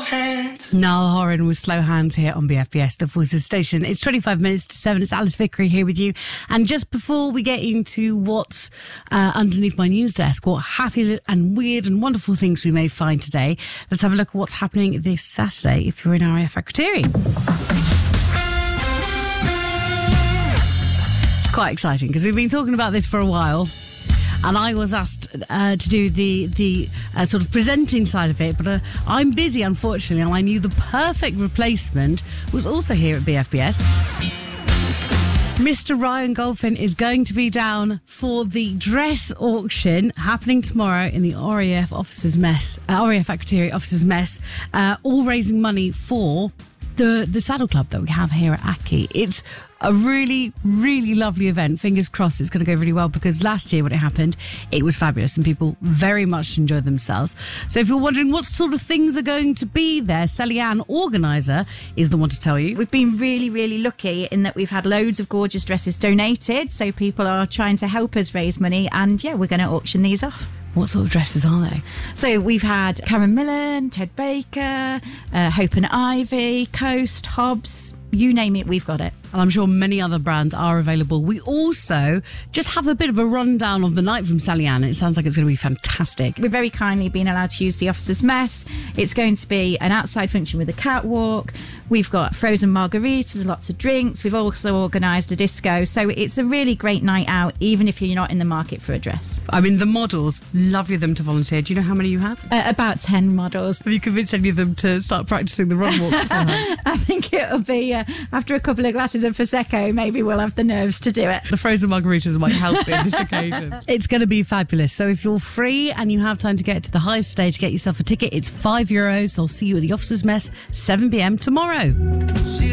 hands. Niall Horan with Slow Hands here on BFBS, the Voices Station. It's 25 minutes to 7. It's Alice Vickery here with you. And just before we get into what's underneath my news desk, what happy and weird and wonderful things we may find today, let's have a look at what's happening this Saturday if you're in RAF Akrotiri. It's quite exciting because we've been talking about this for a while. And I was asked to do the sort of presenting side of it, but I'm busy, unfortunately, and I knew the perfect replacement was also here at BFBS. Mr. Ryan Golphin is going to be down for the dress auction happening tomorrow in the RAF Officers Mess, RAF Akrotiri Officers Mess, all raising money for the saddle club that we have here at Aki. It's a really, really lovely event. Fingers crossed it's going to go really well, because last year when it happened, it was fabulous and people very much enjoyed themselves. So if you're wondering what sort of things are going to be there, Sally Ann, organiser, is the one to tell you. We've been really, really lucky in that we've had loads of gorgeous dresses donated, so people are trying to help us raise money, and yeah, we're going to auction these off. What sort of dresses are they? So we've had Karen Millen, Ted Baker, Hope and Ivy, Coast, Hobbs, you name it, we've got it. And I'm sure many other brands are available. We also just have a bit of a rundown of the night from Sally Ann. It sounds like it's going to be fantastic. We're very kindly being allowed to use the Officers Mess. It's going to be an outside function with a catwalk. We've got frozen margaritas, lots of drinks. We've also organised a disco. So it's a really great night out, even if you're not in the market for a dress. I mean, the models, lovely of them to volunteer. Do you know how many you have? About 10 models. Have you convinced any of them to start practising the run walk? I think it'll be, after a couple of glasses of Prosecco, maybe we'll have the nerves to do it. The frozen margaritas might help in this occasion. It's going to be fabulous. So if you're free and you have time to get to the Hive today to get yourself a ticket, it's €5. I'll see you at the Officers Mess, 7 p.m. tomorrow.